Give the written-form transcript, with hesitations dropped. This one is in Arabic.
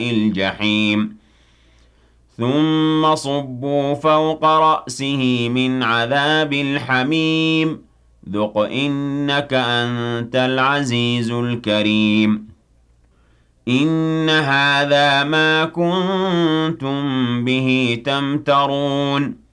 الجحيم ثم صبوا فوق رأسه من عذاب الحميم ذق إنك أنت العزيز الكريم إن هذا ما كنتم به تمترون